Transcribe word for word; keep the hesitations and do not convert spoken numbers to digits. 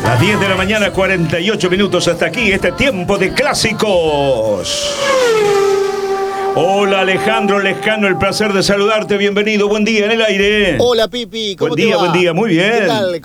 Las diez de la mañana, cuarenta y ocho minutos hasta aquí, este tiempo de clásicos. Hola Alejandro Lescano, el placer de saludarte, bienvenido, buen día en el aire. Hola Pipi, ¿cómo Buen te día, va? buen día, muy bien. ¿Qué tal?